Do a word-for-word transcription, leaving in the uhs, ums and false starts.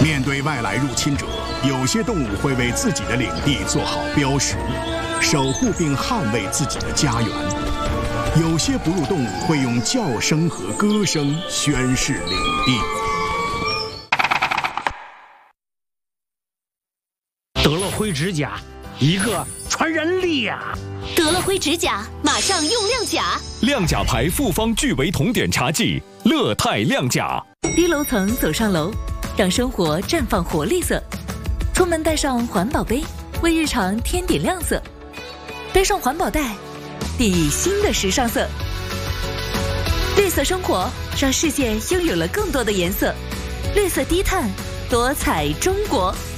面对外来入侵者，有些动物会为自己的领地做好标识，守护并捍卫自己的家园；有些哺乳动物会用叫声和歌声宣示领地。 得了灰指甲，一个传染力呀！ 得了灰指甲，马上用亮甲。 亮甲牌复方聚维酮碘茶剂，乐泰亮甲。 低楼层走上楼，让生活绽放活力色。出门带上环保杯，为日常添点亮色。背上环保袋，定义新的时尚色。绿色生活，让世界拥有了更多的颜色。绿色低碳，多彩中国。